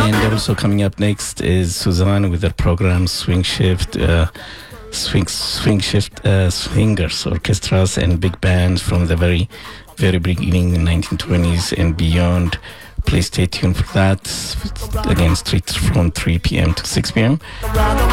And also coming up next is Suzanne with her program Swing Shift, swingers, orchestras, and big bands from the very, very beginning in 1920s and beyond. Please stay tuned for that. Again, straight from 3 p.m. to 6 p.m.